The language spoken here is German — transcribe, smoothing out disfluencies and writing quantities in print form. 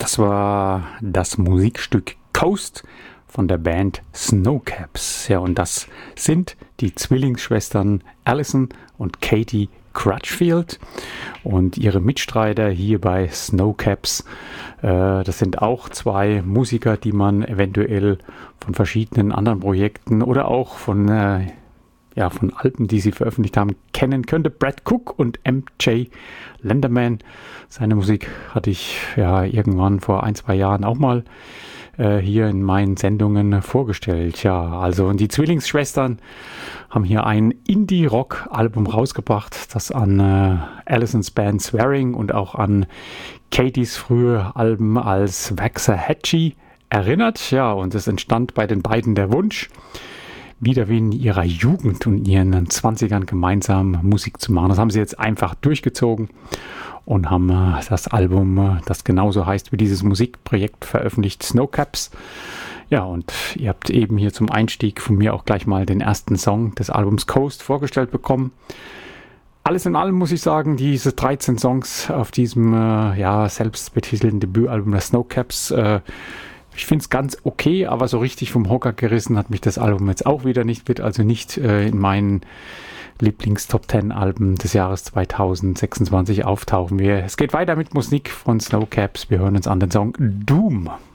Das war das Musikstück Coast von der Band Snowcaps. Ja, und das sind die Zwillingsschwestern Alison und Katie Crutchfield und ihre Mitstreiter hier bei Snowcaps. Das sind auch zwei Musiker, die man eventuell von verschiedenen anderen Projekten oder auch von Alben, die sie veröffentlicht haben, kennen könnte. Brad Cook und MJ Lenderman. Seine Musik hatte ich irgendwann vor 1-2 Jahren auch mal hier in meinen Sendungen vorgestellt. Ja, also und die Zwillingsschwestern haben hier ein Indie-Rock-Album rausgebracht, das an Alisons Band Swearing und auch an Katies frühe Alben als Waxahachie erinnert. Ja, und es entstand bei den beiden der Wunsch, wieder wie in ihrer Jugend und ihren 20ern gemeinsam Musik zu machen. Das haben sie jetzt einfach durchgezogen und haben das Album, das genauso heißt wie dieses Musikprojekt, veröffentlicht, Snowcaps. Ja, und ihr habt eben hier zum Einstieg von mir auch gleich mal den ersten Song des Albums Coast vorgestellt bekommen. Alles in allem muss ich sagen, diese 13 Songs auf diesem selbstbetitelten Debütalbum der Snowcaps, ich finde es ganz okay, aber so richtig vom Hocker gerissen hat mich das Album jetzt auch wieder nicht, wird also nicht in meinen Lieblings-Top-10-Alben des Jahres 2026 auftauchen. Es geht weiter mit Musik von Snowcaps. Wir hören uns an den Song Doom.